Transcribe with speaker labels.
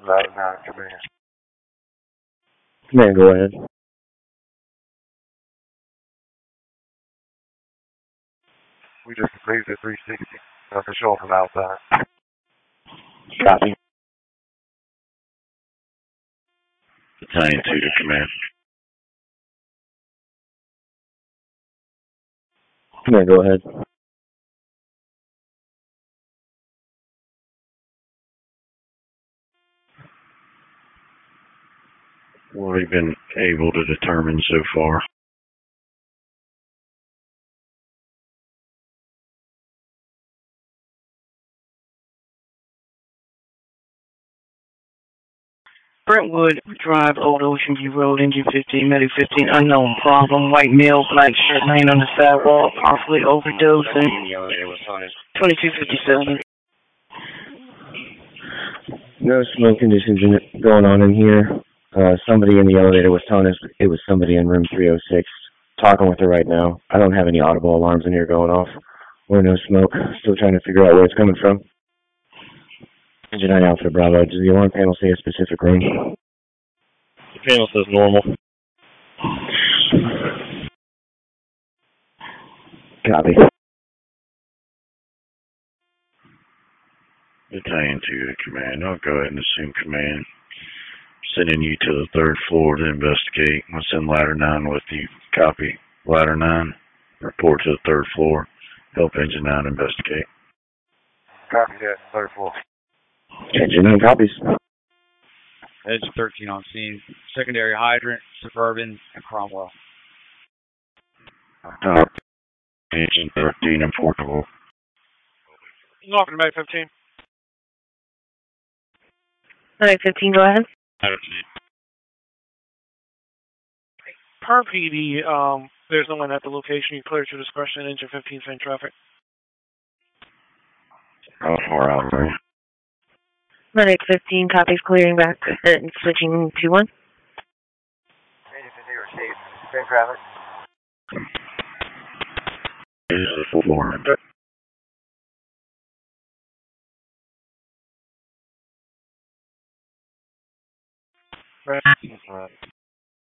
Speaker 1: Ladder 9, command.
Speaker 2: Command, go ahead.
Speaker 1: We just completed the 360. Nothing showing from outside.
Speaker 2: Copy.
Speaker 3: Battalion 2 to command.
Speaker 2: Command, go ahead.
Speaker 3: What have we been able to determine so far?
Speaker 4: Brentwood Drive, Old Ocean View Road, Engine 15, Medic 15, unknown problem. White male, black shirt, laying on the sidewalk, possibly overdosing. 2257.
Speaker 2: No smoke conditions going on in here. Somebody in the elevator was telling us it was somebody in room 306. Talking with her right now. I don't have any audible alarms in here going off. Or no smoke. Still trying to figure out where it's coming from. Engine 9 Alpha Bravo. Does the alarm panel say a specific room?
Speaker 3: The panel says normal.
Speaker 2: Copy.
Speaker 3: Battalion 2 to command. I'll go ahead and assume command. Sending you to the 3rd floor to investigate. I'll send Ladder 9 with you. Copy. Ladder 9, report to the 3rd floor. Help Engine 9 investigate.
Speaker 1: Copy that, 3rd floor.
Speaker 2: Engine 9 copies.
Speaker 5: Edge 13 on scene. Secondary hydrant, Suburban, and Cromwell.
Speaker 3: Engine 13 and portable.
Speaker 6: Norfolk Medic 15.
Speaker 7: Medic 15, go ahead.
Speaker 6: Per PD, there's no one at the location. You cleared your discretion. Engine 15 same traffic.
Speaker 3: How far out are you?
Speaker 7: Medic 15, copies clearing back and switching to 1.
Speaker 1: Engine 15 received. Same traffic.
Speaker 3: Is the floor.
Speaker 1: Right.